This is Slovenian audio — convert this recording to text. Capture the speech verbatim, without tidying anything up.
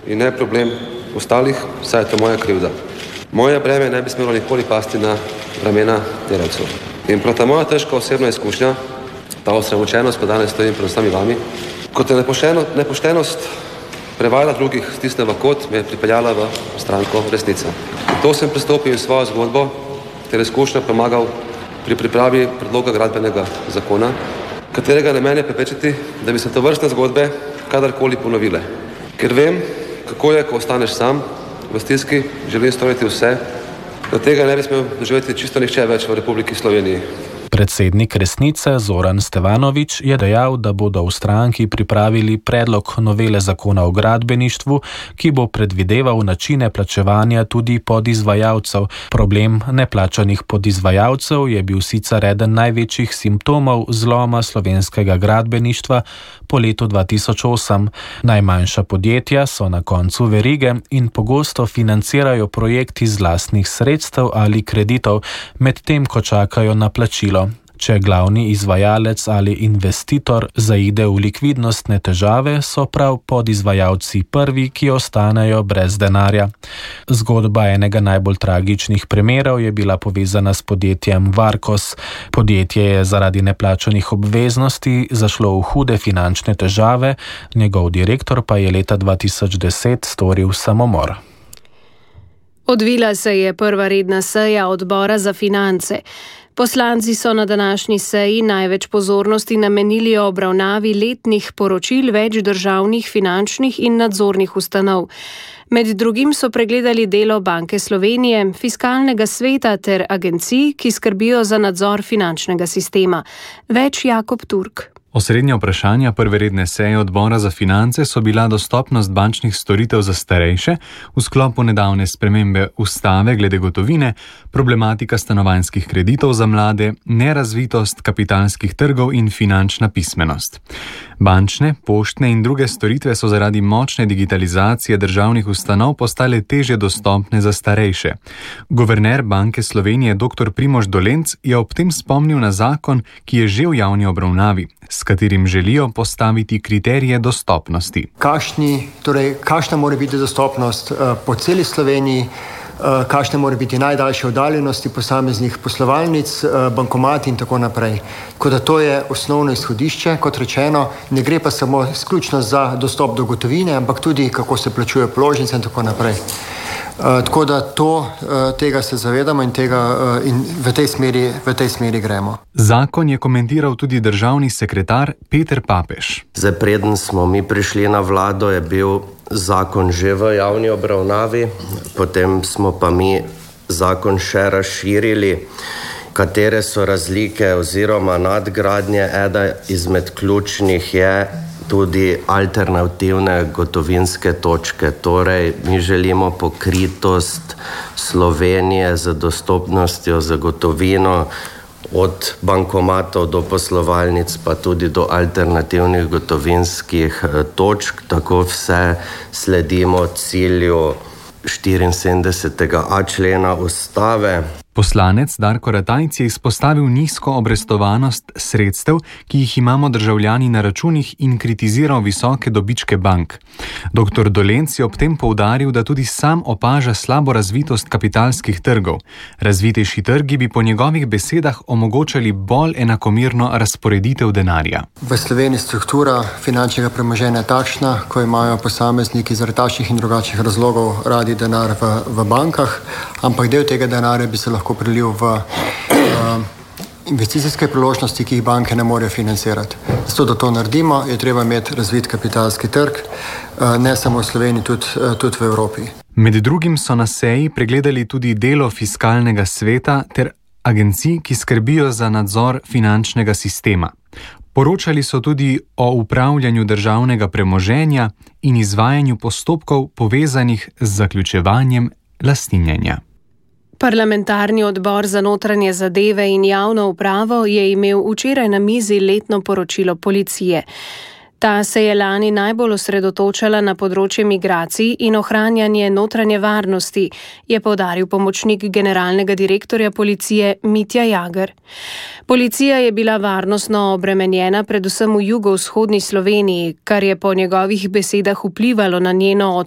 in ne problem ostalih, saj je to moja krivda. Moje breme ne bi smelo nikoli pasti na ramena delavcev. In prav ta moja težka osebna izkušnja, ta osramočenost, ko danes stojim pred vsemi vami, kot je nepošteno, nepoštenost prevajala drugih stisne v kot, me je pripeljala v stranko Resnica. In to sem pristopil v svojo zgodbo, ter izkušnja pomagal pri pripravi predloga gradbenega zakona, katerega namen je preprečiti, da bi se tovrstne zgodbe kadarkoli ponovile. Ker vem, kako je, ko ostaneš sam v stiski, želim storiti vse, da tega ne bi smel doživeti čisto nihče več v Republiki Sloveniji. Predsednik Resnice Zoran Stevanović je dejal, da bodo v stranki pripravili predlog novele zakona o gradbeništvu, ki bo predvideval načine plačevanja tudi podizvajalcev. Problem neplačanih podizvajalcev je bil sicer eden največjih simptomov zloma slovenskega gradbeništva po letu dva tisoč osem. Najmanjša podjetja so na koncu verige in pogosto financirajo projekt iz lastnih sredstev ali kreditov, medtem ko čakajo na plačilo. Če glavni izvajalec ali investitor zaide v likvidnostne težave, so prav podizvajalci prvi, ki ostanejo brez denarja. Zgodba enega najbolj tragičnih primerov je bila povezana s podjetjem Varkos. Podjetje je zaradi neplačanih obveznosti zašlo v hude finančne težave, njegov direktor pa je leta dva tisoč deset storil samomor. Odvila se je prva redna seja odbora za finance. Poslanci so na današnji seji največ pozornosti namenili obravnavi letnih poročil več državnih finančnih in nadzornih ustanov. Med drugim so pregledali delo Banke Slovenije, Fiskalnega sveta ter agencij, ki skrbijo za nadzor finančnega sistema. Več Jakob Turk. Osrednja vprašanja prve redne seje odbora za finance so bila dostopnost bančnih storitev za starejše, v sklopu nedavne spremembe ustave glede gotovine, problematika stanovanjskih kreditov za mlade, nerazvitost kapitalskih trgov in finančna pismenost. Bančne, poštne in druge storitve so zaradi močne digitalizacije državnih ustanov postale težje dostopne za starejše. Guverner Banke Slovenije dr. Primož Dolenc je ob tem spomnil na zakon, ki je že v javni obravnavi, s katerim želijo postaviti kriterije dostopnosti. Kakšni, torej, kakšna mora biti dostopnost uh, po celi Sloveniji, uh, kakšne mora biti najdaljše oddaljenosti posameznih poslovalnic, uh, bankomati in tako naprej. Tako da to je osnovno izhodišče, kot rečeno, ne gre pa samo izključno za dostop do gotovine, ampak tudi kako se plačuje položnice in tako naprej. Uh, tako da to, uh, tega se zavedamo in, tega, uh, in v, tej smeri, v tej smeri gremo. Zakon je komentiral tudi državni sekretar Peter Papež. Zdaj, preden smo mi prišli na vlado, je bil zakon že v javni obravnavi, potem smo pa mi zakon še razširili, katere so razlike oziroma nadgradnje. Ena izmed ključnih je tudi alternativne gotovinske točke. Torej, mi želimo pokritost Slovenije z dostopnostjo za gotovino od bankomatov do poslovalnic, pa tudi do alternativnih gotovinskih točk. Tako vse sledimo cilju štiriinsedemdesetega a člena ustave. Poslanec Darko Ratajc je izpostavil nizko obrestovanost sredstev, ki jih imamo državljani na računih, in kritiziral visoke dobičke bank. doktor Dolenc je ob tem poudaril, da tudi sam opaža slabo razvitost kapitalskih trgov. Razvitejši trgi bi po njegovih besedah omogočali bolj enakomerno razporeditev denarja. V Sloveniji struktura finančnega premoženja takšna, ko imajo posamezniki zaradi takšnih in drugačnih razlogov radi denar v, v bankah, ampak del tega denarja bi se lahko prelil v uh, investicijske priložnosti, ki jih banke ne morejo financirati. Zato, da to naredimo, je treba imeti razvit kapitalski trg, uh, ne samo v Sloveniji, tudi, uh, tudi v Evropi. Med drugim so na seji pregledali tudi delo Fiskalnega sveta ter agencij, ki skrbijo za nadzor finančnega sistema. Poročali so tudi o upravljanju državnega premoženja in izvajanju postopkov povezanih z zaključevanjem lastninjenja. Parlamentarni odbor za notranje zadeve in javno upravo je imel včeraj na mizi letno poročilo policije. Ta se je lani najbolj osredotočala na področje migracij in ohranjanje notranje varnosti, je poudaril pomočnik generalnega direktorja policije Mitja Jager. Policija je bila varnostno obremenjena predvsem v jugovzhodni Sloveniji, kar je po njegovih besedah vplivalo na njeno